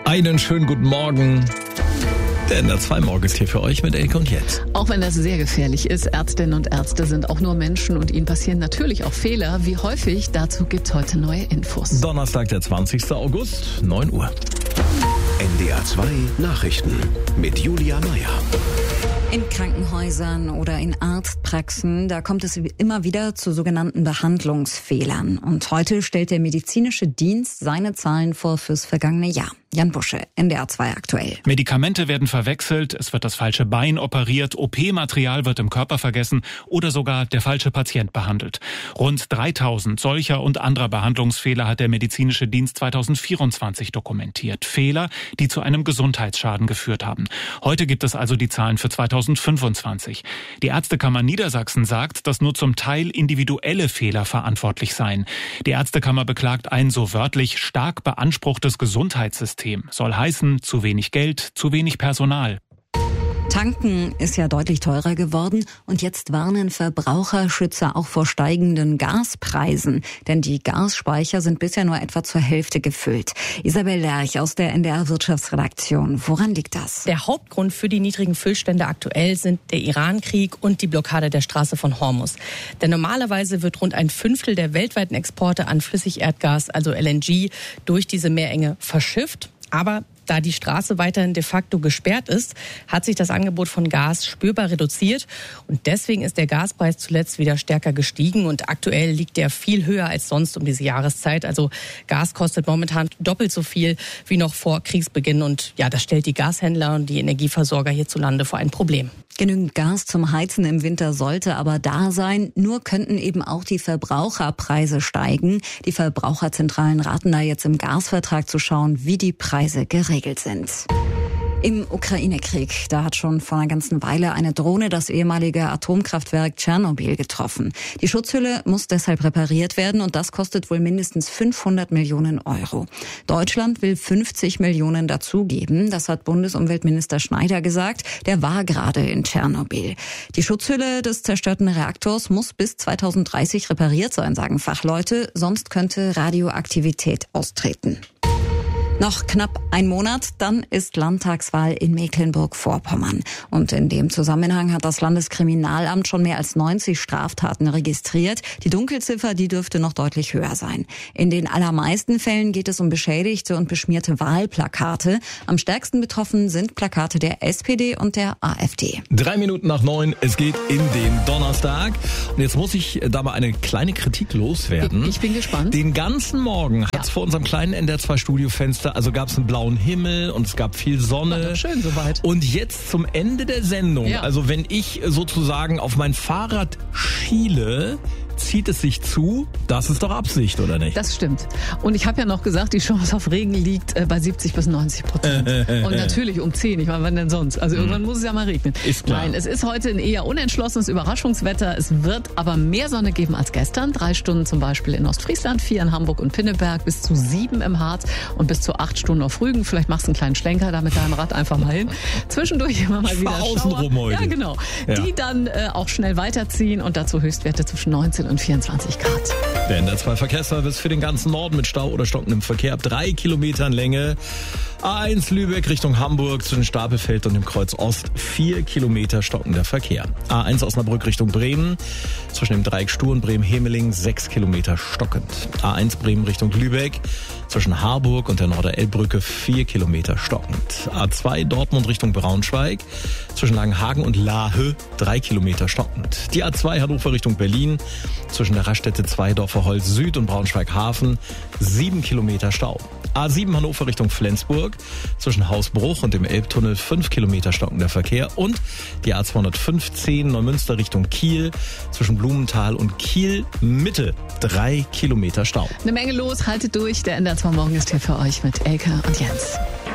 Einen schönen guten Morgen. Der NDR 2 Morgen ist hier für euch mit Elke und Jens. Auch wenn das sehr gefährlich ist, Ärztinnen und Ärzte sind auch nur Menschen und ihnen passieren natürlich auch Fehler. Wie häufig? Dazu gibt's heute neue Infos. Donnerstag, der 20. August, 9 Uhr. NDR 2 Nachrichten mit Julia Meyer. In Krankenhäusern oder in Arztpraxen, da kommt es immer wieder zu sogenannten Behandlungsfehlern. Und heute stellt der medizinische Dienst seine Zahlen vor fürs vergangene Jahr. Jan Busche, NDR 2 aktuell. Medikamente werden verwechselt, es wird das falsche Bein operiert, OP-Material wird im Körper vergessen oder sogar der falsche Patient behandelt. Rund 3000 solcher und anderer Behandlungsfehler hat der medizinische Dienst 2024 dokumentiert. Fehler, die zu einem Gesundheitsschaden geführt haben. Heute gibt es also die Zahlen für 2025. Die Ärztekammer Niedersachsen sagt, dass nur zum Teil individuelle Fehler verantwortlich seien. Die Ärztekammer beklagt ein so wörtlich stark beanspruchtes Gesundheitssystem. Soll heißen, zu wenig Geld, zu wenig Personal. Tanken ist ja deutlich teurer geworden und jetzt warnen Verbraucherschützer auch vor steigenden Gaspreisen, denn die Gasspeicher sind bisher nur etwa zur Hälfte gefüllt. Isabel Lerch aus der NDR Wirtschaftsredaktion. Woran liegt das? Der Hauptgrund für die niedrigen Füllstände aktuell sind der Iran-Krieg und die Blockade der Straße von Hormuz. Denn normalerweise wird rund ein Fünftel der weltweiten Exporte an Flüssigerdgas, also LNG, durch diese Meerenge verschifft. Aber da die Straße weiterhin de facto gesperrt ist, hat sich das Angebot von Gas spürbar reduziert. Und deswegen ist der Gaspreis zuletzt wieder stärker gestiegen. Und aktuell liegt der viel höher als sonst um diese Jahreszeit. Also Gas kostet momentan doppelt so viel wie noch vor Kriegsbeginn. Und ja, das stellt die Gashändler und die Energieversorger hierzulande vor ein Problem. Genügend Gas zum Heizen im Winter sollte aber da sein. Nur könnten eben auch die Verbraucherpreise steigen. Die Verbraucherzentralen raten da jetzt im Gasvertrag zu schauen, wie die Preise geregelt sind. Im Ukraine-Krieg, da hat schon vor einer ganzen Weile eine Drohne das ehemalige Atomkraftwerk Tschernobyl getroffen. Die Schutzhülle muss deshalb repariert werden und das kostet wohl mindestens 500 Millionen Euro. Deutschland will 50 Millionen dazugeben, das hat Bundesumweltminister Schneider gesagt. Der war gerade in Tschernobyl. Die Schutzhülle des zerstörten Reaktors muss bis 2030 repariert sein, sagen Fachleute, sonst könnte Radioaktivität austreten. Noch knapp ein Monat, dann ist Landtagswahl in Mecklenburg-Vorpommern. Und in dem Zusammenhang hat das Landeskriminalamt schon mehr als 90 Straftaten registriert. Die Dunkelziffer, die dürfte noch deutlich höher sein. In den allermeisten Fällen geht es um beschädigte und beschmierte Wahlplakate. Am stärksten betroffen sind Plakate der SPD und der AfD. 3 Minuten nach 9, es geht in den Donnerstag. Und jetzt muss ich da mal eine kleine Kritik loswerden. Ich bin gespannt. Den ganzen Morgen hat es vor unserem kleinen NDR 2 Studiofenster, also gab es einen blauen Himmel und es gab viel Sonne. War doch schön soweit. Und jetzt zum Ende der Sendung, also wenn ich sozusagen auf mein Fahrrad schiele, zieht es sich zu. Das ist doch Absicht, oder nicht? Das stimmt. Und ich habe ja noch gesagt, die Chance auf Regen liegt bei 70-90%. Und natürlich um 10. Ich meine, wann denn sonst? Also irgendwann muss es ja mal regnen. Ist klar. Nein, es ist heute ein eher unentschlossenes Überraschungswetter. Es wird aber mehr Sonne geben als gestern. 3 Stunden zum Beispiel in Ostfriesland, 4 in Hamburg und Pinneberg, bis zu 7 im Harz und bis zu 8 Stunden auf Rügen. Vielleicht machst du einen kleinen Schlenker da mit deinem Rad einfach mal hin. Zwischendurch immer mal wieder Schauer. Heute. Ja, genau. Ja. Die dann auch schnell weiterziehen und dazu Höchstwerte zwischen 19 und 24 Grad. Der NDR 2 Verkehrsservice für den ganzen Norden mit Stau oder stockendem Verkehr ab 3 Kilometern Länge. A1 Lübeck Richtung Hamburg zwischen Stapelfeld und dem Kreuz Ost 4 Kilometer stockender Verkehr. A1 Osnabrück Richtung Bremen zwischen dem Dreieck Stur und Bremen-Hemeling 6 Kilometer stockend. A1 Bremen Richtung Lübeck zwischen Harburg und der Norder-Elbbrücke 4 Kilometer stockend. A2 Dortmund Richtung Braunschweig zwischen Langenhagen und Lahe 3 Kilometer stockend. Die A2 Hannover Richtung Berlin zwischen der Raststätte Zweidorfer Holz Süd und Braunschweig Hafen 7 Kilometer Stau. A7 Hannover Richtung Flensburg zwischen Hausbruch und dem Elbtunnel 5 Kilometer stockender Verkehr und die A215 Neumünster Richtung Kiel zwischen Blumenthal und Kiel Mitte 3 Kilometer Stau. Eine Menge los, haltet durch. Der NDR 2 Morgen ist hier für euch mit Elke und Jens.